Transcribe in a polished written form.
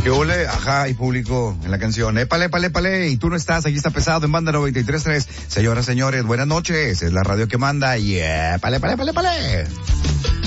¿Qué ole? Ajá, y público en la canción. Épale, épale, épale. Y tú no estás, aquí está Pesado en Banda 93.3. Señoras, señores, buenas noches. Es la radio que manda. Y épale, épale, épale, épale.